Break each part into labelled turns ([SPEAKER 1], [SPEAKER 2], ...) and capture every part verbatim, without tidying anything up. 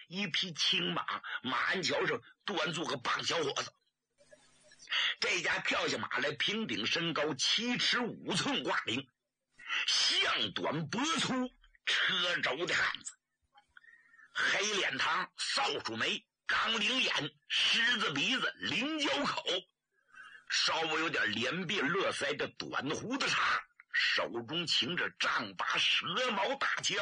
[SPEAKER 1] 一匹青马，马鞍桥上端坐个棒小伙子。这家跳下马来，平顶身高七尺五寸挂领，项短脖粗，车轴的汉子，黑脸膛，扫帚眉，钢铃眼，狮子鼻子，菱角口，稍微有点脸别乐腮的短胡子茬，手中擎着丈八蛇矛大枪。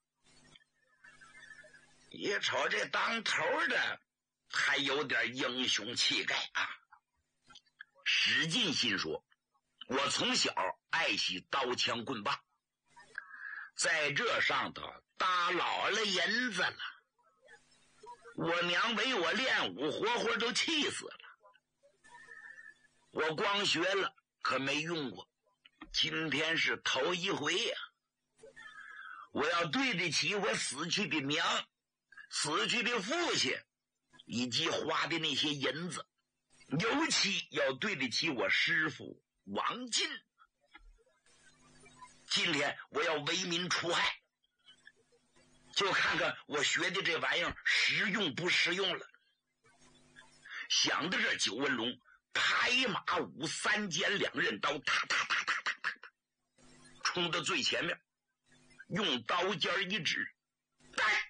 [SPEAKER 1] 一瞅这当头的还有点英雄气概啊。史进心说，我从小爱惜刀枪棍棒，在这上头搭老了银子了，我娘为我练武，活活都气死了。我光学了可没用过，今天是头一回呀、啊！我要对得起我死去的娘，死去的父亲，以及花的那些银子，尤其要对得起我师父王进。今天我要为民除害，就看看我学的这玩意儿实用不实用了。想到这，九纹龙拍马舞三尖两刃刀，踏踏踏踏踏踏，冲到最前面，用刀尖一指，带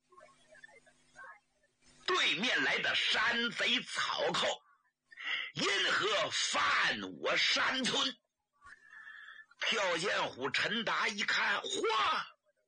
[SPEAKER 1] 对面来的山贼草寇，因何犯我山村？跳涧虎陈达一看，嚯，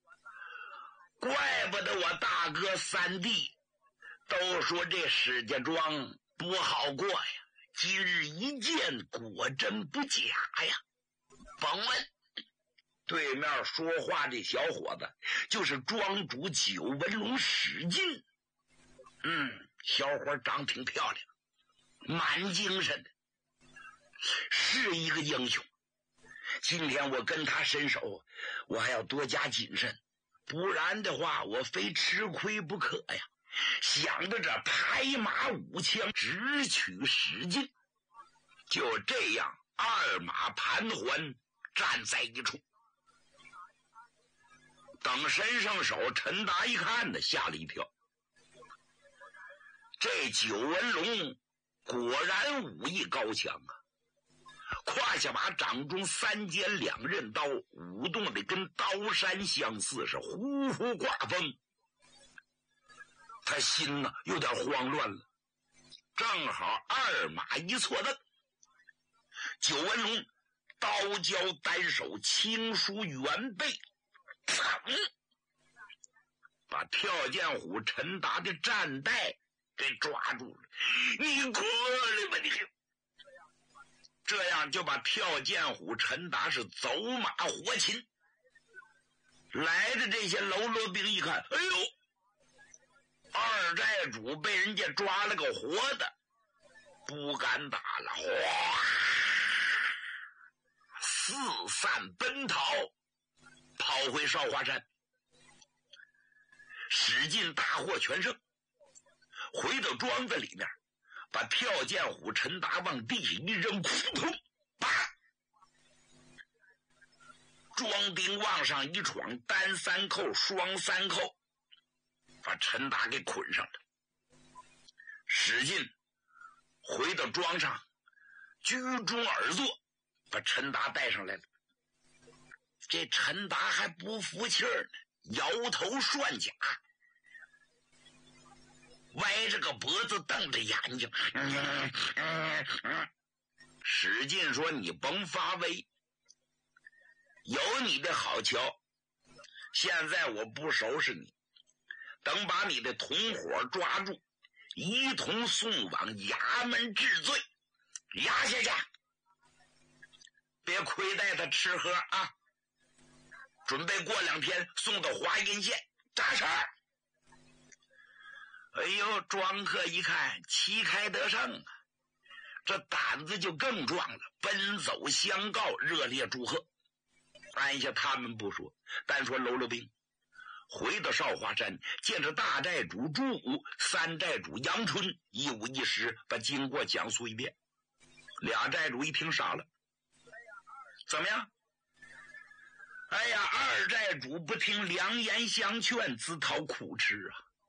[SPEAKER 1] 怪不得我大哥三弟都说这史家庄不好过呀，今日一见，果真不假呀。甭问，对面说话这小伙子就是庄主九纹龙史进。嗯，小伙长挺漂亮，蛮精神的，是一个英雄。今天我跟他伸手，我还要多加谨慎，不然的话我非吃亏不可呀。想着这，拍马舞枪直取史进。就这样，二马盘桓，站在一处。等伸上手，陈达一看呢，吓了一跳。这九纹龙果然武艺高强啊！胯下马，掌中三尖两刃刀，舞动的跟刀山相似，是呼呼刮风。他心呢有点慌乱了，正好二马一错蹬，九纹龙刀交单手，轻舒猿背，把跳涧虎陈达的战带给抓住了。你过来吧你！这样就把跳涧虎陈达是走马活擒。来的这些喽啰兵一看，哎呦，二寨主被人家抓了个活的，不敢打了，哗，四散奔逃，跑回少华山。史进大获全胜，回到庄子里面，把跳涧虎陈达往地下一扔，扑通，啪！庄丁往上一闯，单三扣双三扣，把陈达给捆上了。史进回到庄上，居中而坐，把陈达带上来了。这陈达还不服气儿呢，摇头涮甲，歪着个脖子，瞪着眼睛。嗯嗯嗯、史进说，你甭发威，有你的好瞧，现在我不收拾你，等把你的同伙抓住，一同送往衙门治罪，押下去，别亏待他吃喝啊！准备过两天送到华阴县扎事儿。哎呦，庄客一看旗开得胜啊，这胆子就更壮了，奔走相告，热烈祝贺。按下他们不说，单说喽啰兵回到少华山，见着大寨主朱武、三寨主杨春，一五一十把经过讲述一遍。俩寨主一听傻了，怎么样？哎呀，二寨主不听良言相劝，自讨苦吃啊！